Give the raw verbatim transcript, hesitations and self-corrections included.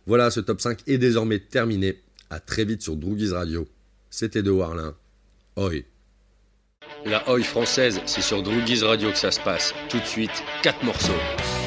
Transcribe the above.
Voilà, ce top cinq est désormais terminé. À très vite sur Droogies Radio. C'était De Warlin. Oi. La Oi française, c'est sur Droogies Radio que ça se passe. Tout de suite, quatre morceaux.